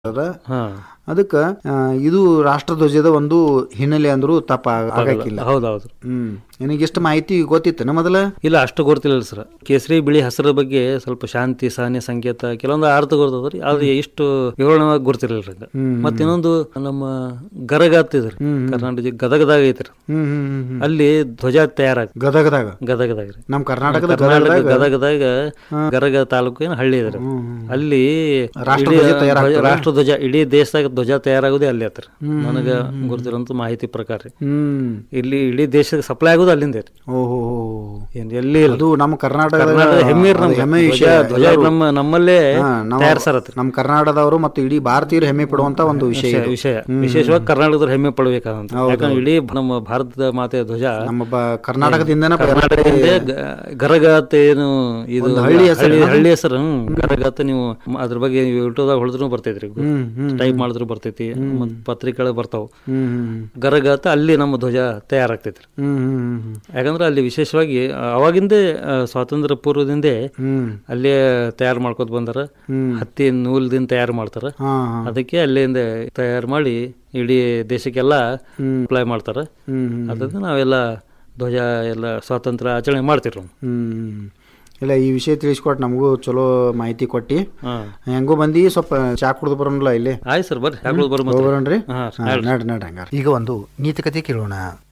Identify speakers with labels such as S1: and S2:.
S1: ಅದ ಅದಕ್ಕ ಇದು ರಾಷ್ಟ್ರಧ್ವಜದ ಒಂದು ಹಿನ್ನೆಲೆ ಅಂದ್ರೂ ತಪ್ಪ ಆಗಕ್ಕಿಲ್ಲ.
S2: ಹೌದೌದು.
S1: ನಿನಗಿಷ್ಟು ಮಾಹಿತಿ ಗೊತ್ತಿತ್ತನ ಮೊದಲ?
S2: ಇಲ್ಲ, ಅಷ್ಟು ಗೊತ್ತಿಲ್ಲ ಸರ್. ಕೇಸರಿ ಬಿಳಿ ಹಸಿರ ಬಗ್ಗೆ ಸ್ವಲ್ಪ ಶಾಂತಿ ಸಹನೆ ಸಂಕೇತ ಕೆಲವೊಂದು ಅರ್ಥ ಗೊತ್ತದ್ರಿ, ಆದ್ರೆ ಇಷ್ಟು ವಿವರಣವಾಗಿ ಗೊತ್ತಿರಲ್ರಿ. ಮತ್ತ ಇನ್ನೊಂದು ನಮ್ಮ ಗರಗಾತಿದ್ರಿ, ಕರ್ನಾಟಕ ಗದಗದಾಗ ಐತ್ರಿ, ಅಲ್ಲಿ ಧ್ವಜ ತಯಾರಾಗ ಗದಗದಾಗ ರೀ.
S1: ನಮ್ ಕರ್ನಾಟಕದ
S2: ಗದಗದಾಗ ಗರಗ ತಾಲೂಕಿನ ಹಳ್ಳಿ ಇದ್ರಿ, ಅಲ್ಲಿ ರಾಷ್ಟ್ರಧ್ವಜ ಇಡೀ ದೇಶದಾಗ ಧ್ವಜ ತಯಾರಾಗೋದೇ ಅಲ್ಲಿ ಹತ್ರ ನನಗ ಗೊತ್ತಿರೋಂತ ಮಾಹಿತಿ ಪ್ರಕಾರ ರೀ. ಇಲ್ಲಿ ಇಡೀ ದೇಶದ ಸಪ್ಲೈ ಆಗೋದು ಅಲ್ಲಿಂದ ರೀ. ಎಲ್ಲಿ
S1: ಅದು ನಮ್ಮ ಕರ್ನಾಟಕ
S2: ಹೆಮ್ಮೆ ವಿಷಯ. ಧ್ವಜ ನಮ್ಮಲ್ಲೇ ತಯಾರಿಸರತ್ರಿ.
S1: ನಮ್ಮ ಕರ್ನಾಟಕದವರು ಮತ್ತು ಇಡೀ ಭಾರತೀಯರು ಹೆಮ್ಮೆ ಪಡುವಂತ ಒಂದು ವಿಷಯ
S2: ವಿಶೇಷವಾಗಿ ಕರ್ನಾಟಕದವ್ರು ಹೆಮ್ಮೆ ಪಡಬೇಕಾದಂತ. ಯಾಕಂದ್ರೆ ಇಡೀ ನಮ್ಮ ಭಾರತದ ಮಾತೆಯ ಧ್ವಜ
S1: ನಮ್ಮ ಕರ್ನಾಟಕದಿಂದ
S2: ಗರಗಾತ ಏನು ಇದು ಹಳ್ಳಿ ಹೆಸರು ಗರಗಾತ. ನೀವು ಅದ್ರ ಬಗ್ಗೆ ಯೂಟ್ಯೂಬ್ದಾಗ ಹೊಳಿದ್ರು ಬರ್ತೈತ್ರಿ, ಟೈಪ್ ಮಾಡಿದ್ರು ಬರ್ತೈತಿ, ಪತ್ರಿಕೆಗಳು ಬರ್ತಾವ. ಗರಗಾತ ಅಲ್ಲಿ ನಮ್ಮ ಧ್ವಜ ತಯಾರಾಗ್ತೈತ್ರಿ. ಯಾಕಂದ್ರೆ ಅಲ್ಲಿ ವಿಶೇಷವಾಗಿ ಅವಾಗಿಂದೇ ಸ್ವಾತಂತ್ರ್ಯ ಪೂರ್ವದಿಂದೇ ಅಲ್ಲೇ ತಯಾರು ಮಾಡ್ಕೊತ ಬಂದಾರ. ಹತ್ತಿ ನೂಲ್ದಿಂದ ತಯಾರು ಮಾಡ್ತಾರ. ಅದಕ್ಕೆ ಅಲ್ಲಿಂದ ತಯಾರು ಮಾಡಿ ಇಡೀ ದೇಶಕ್ಕೆಲ್ಲ ಅಪ್ಲೈ ಮಾಡ್ತಾರ. ಅದರಿಂದ ನಾವೆಲ್ಲ ಧ್ವಜ ಎಲ್ಲ ಸ್ವಾತಂತ್ರ್ಯ ಆಚರಣೆ ಮಾಡ್ತಿರು.
S1: ಇಲ್ಲ, ಈ ವಿಷಯ ತಿಳಿಸ್ಕೊಟ್ಟು ನಮಗೂ ಚಲೋ ಮಾಹಿತಿ ಕೊಟ್ಟಿ. ಹೆಂಗೋ ಬಂದಿ ಸ್ವಲ್ಪ ಚಾ ಕುಡ್ದು ಬರೋಣಲ್ಲ ಇಲ್ಲಿ.
S2: ಆಯ್ತು ಸರ್, ಬರ್ರಿ, ಚಾ ಕುಡ್ದು
S1: ಬರೋಣ್ರಿ. ನಡ್ ಹಂಗಾರ ಈಗ ಒಂದು ನೀತಿಕತೆ ಕೇಳೋಣ.